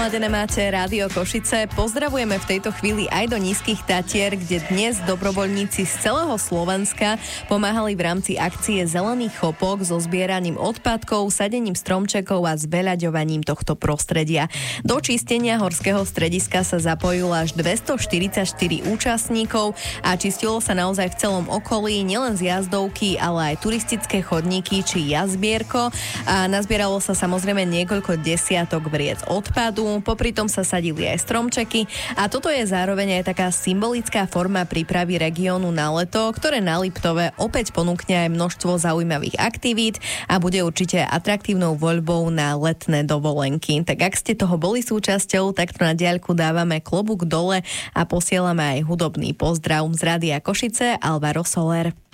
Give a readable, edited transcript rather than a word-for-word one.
Naladené máte Rádio Košice. Pozdravujeme v tejto chvíli aj do Nízkych Tatier, kde dnes dobrovoľníci z celého Slovenska pomáhali v rámci akcie Zelený chopok so zbieraním odpadkov, sadením stromčekov a zveľaďovaním tohto prostredia. Do čistenia horského strediska sa zapojilo až 244 účastníkov a čistilo sa naozaj v celom okolí, nielen z jazdovky, ale aj turistické chodníky či jazbierko. A nazbieralo sa samozrejme niekoľko desiatok vriec odpadu, popri tom sa sadili aj stromčeky a toto je zároveň aj taká symbolická forma prípravy regiónu na leto, ktoré na Liptove opäť ponúkne aj množstvo zaujímavých aktivít a bude určite atraktívnou voľbou na letné dovolenky. Tak ak ste toho boli súčasťou, tak to na diaľku dávame klobúk dole a posielame aj hudobný pozdrav z Rádia Košice, Alvaro Soler.